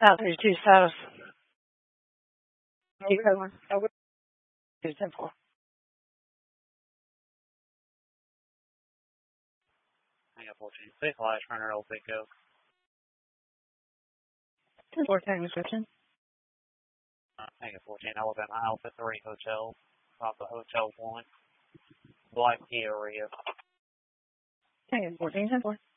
32 status. You got one. Oh, 210-4. Tango 14, 6, Flash Runner, Old Pico. 10-4, time description. Tango 14, Alabama Alpha 3 Hotel, Papa Hotel 1, Black Kia Rio. Tango 14, 10-4.